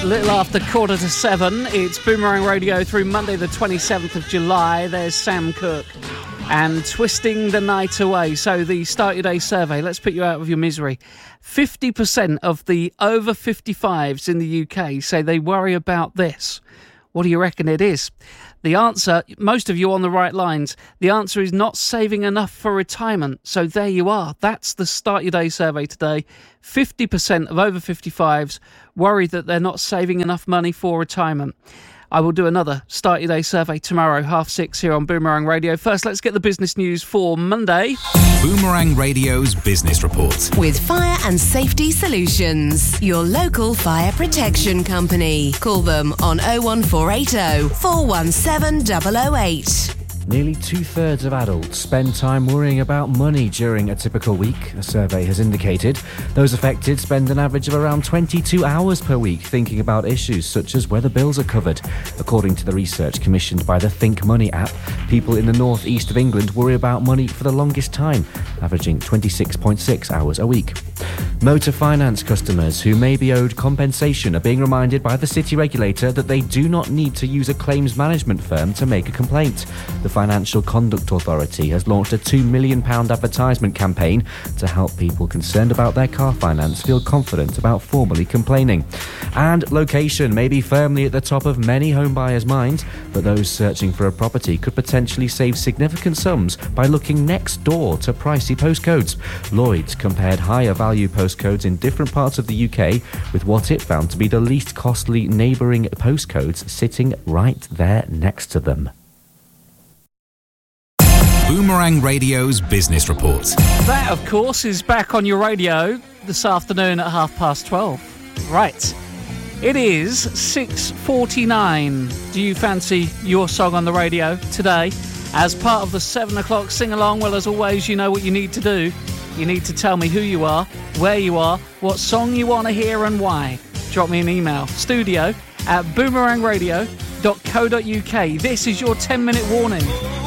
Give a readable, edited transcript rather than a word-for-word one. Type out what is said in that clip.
Little after 7:15, it's Boomerang Radio through Monday the 27th of July. There's Sam Cooke and Twisting the Night Away. So the Start Your Day survey, let's put you out of your misery. 50% of the over 55s in the UK say they worry about this. What do you reckon it is? The answer, most of you on the right lines, the answer is not saving enough for retirement. So there you are. That's the Start Your Day survey today. 50% of over 55s worry that they're not saving enough money for retirement. I will do another Start Your Day survey tomorrow, 6:30 here on Boomerang Radio. First, let's get the business news for Monday. Boomerang Radio's Business Report. With Fire and Safety Solutions, your local fire protection company. Call them on 01480 417 008. Nearly two-thirds of adults spend time worrying about money during a typical week, a survey has indicated. Those affected spend an average of around 22 hours per week thinking about issues such as whether bills are covered. According to the research commissioned by the Think Money app, people in the north east of England worry about money for the longest time, averaging 26.6 hours a week. Motor finance customers who may be owed compensation are being reminded by the city regulator that they do not need to use a claims management firm to make a complaint. The Financial Conduct Authority has launched a £2 million advertisement campaign to help people concerned about their car finance feel confident about formally complaining. And location may be firmly at the top of many home buyers' minds, but those searching for a property could potentially save significant sums by looking next door to pricey postcodes. Lloyds compared higher value postcodes in different parts of the UK with what it found to be the least costly neighbouring postcodes sitting right there next to them. Boomerang Radio's Business Report. That, of course, is back on your radio this afternoon at 12:30. Right. It is 6:49. Do you fancy your song on the radio today? As part of the 7 o'clock sing-along, well, as always, you know what you need to do. You need to tell me who you are, where you are, what song you want to hear and why. Drop me an email. Studio@boomerangradio.co.uk. This is your 10-minute warning.